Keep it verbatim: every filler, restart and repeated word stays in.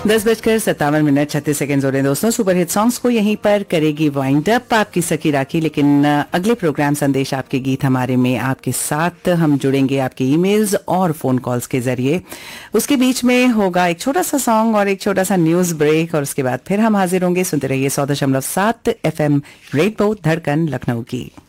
दस बजकर सत्तावन मिनट छत्तीस सेकंड हो रहे हैं दोस्तों। सुपर हिट सॉन्ग्स को यहीं पर करेगी वाइंड अप आपकी सखी राखी, लेकिन अगले प्रोग्राम संदेश आपके गीत हमारे में आपके साथ हम जुड़ेंगे आपके ईमेल्स और फोन कॉल्स के जरिए। उसके बीच में होगा एक छोटा सा सॉन्ग और एक छोटा सा न्यूज ब्रेक, और उसके बाद फिर हम हाजिर होंगे। सुनते रहिए सौ दशमलव सात एफ एम रेडबो धड़कन लखनऊ की।